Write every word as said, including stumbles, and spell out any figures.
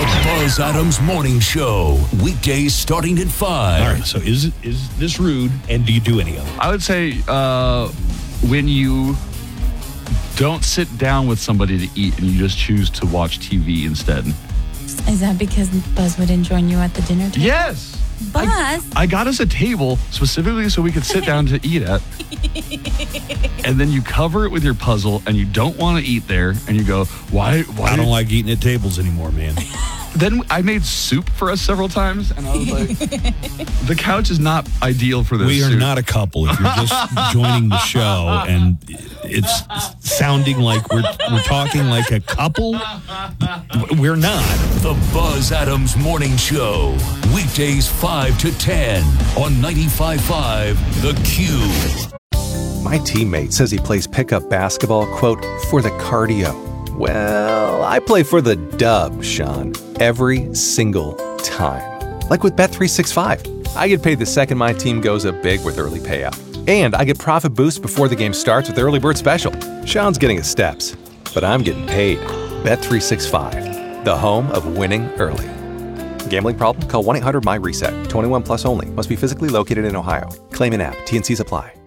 Buzz Adams Morning Show. Weekdays starting at five. All right, so is is this rude, and do you do any of it? I would say uh, when you don't sit down with somebody to eat and you just choose to watch T V instead. Is that because Buzz wouldn't join you at the dinner table? Yes. Buzz? I, I got us a table specifically so we could sit down to eat at. And then you cover it with your puzzle and you don't want to eat there. And you go, why? why I don't like eating at tables anymore, man. Then I made soup for us several times. And I was like, the couch is not ideal for this. We are soup. not a couple. If you're just joining the show and it's sounding like we're we're talking like a couple, we're not. The Buzz Adams Morning Show. Weekdays five to ten on ninety-five point five The Cube. My teammate says he plays pickup basketball, quote, for the cardio. Well, I play for the dub, Sean, every single time. Like with Bet three sixty-five. I get paid the second my team goes up big with early payout. And I get profit boost before the game starts with Early Bird Special. Sean's getting his steps, but I'm getting paid. Bet three sixty-five, the home of winning early. Gambling problem? Call one eight hundred M Y RESET. twenty-one plus only. Must be physically located in Ohio. Claim in app. T and C's apply.